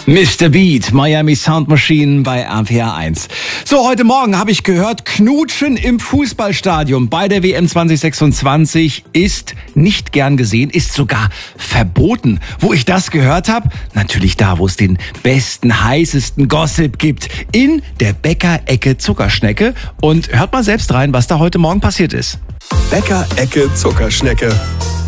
Mr. Beat, Miami Sound Machine bei RPR 1. So, heute Morgen habe ich gehört, Knutschen im Fußballstadion bei der WM 2026 ist nicht gern gesehen, ist sogar verboten. Wo ich das gehört habe? Natürlich da, wo es den besten, heißesten Gossip gibt. In der Bäcker-Ecke Zuckerschnecke. Und hört mal selbst rein, was da heute Morgen passiert ist. Bäcker-Ecke Zuckerschnecke.